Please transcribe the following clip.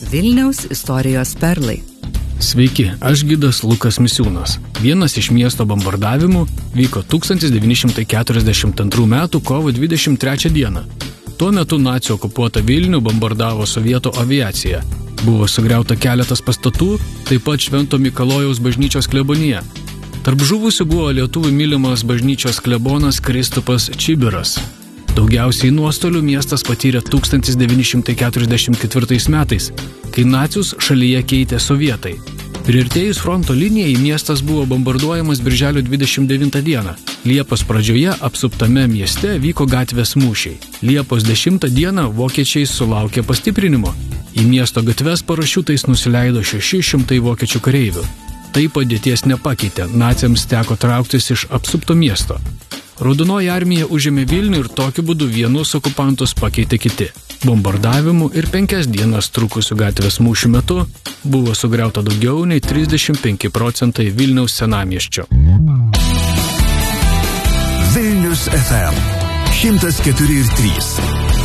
Vilniaus istorijos perlai. Sveiki, aš gidas Lukas Misiūnas. Vienas iš miesto bombardavimų vyko 1942 m. kovo 23 d. Tuo metu nacių okupuotą Vilnių bombardavo sovietų aviacija. Buvo sugriauta keletas pastatų, taip pat Švento Mikalojaus bažnyčios klebonija. Tarp žuvusių buvo lietuvių mylimas bažnyčios klebonas Kristupas Čibiras. Daugiausiai nuostolių miestas patyrė 1944 metais, kai nacius šalyje keitė sovietai. Priartėjus fronto linijai miestas buvo bombarduojamas birželio 29 dieną. Liepos pradžioje apsuptame mieste vyko gatvės mūšiai. Liepos 10 dieną vokiečiai sulaukė pastiprinimo. Į miesto gatves parašiutais nusileido 600 vokiečių kareivių. Tai padėties nepakeitė, naciams teko trauktis iš apsupto miesto. Raudonoji armija užėmė Vilnių ir tokiu būdu vienus okupantus pakeitė kiti. Bombardavimų ir 5 dienas trukusių gatvės mūšių metu buvo sugriauta daugiau nei 35 procentai Vilniaus senamiesčio. Vilnius FM 104,3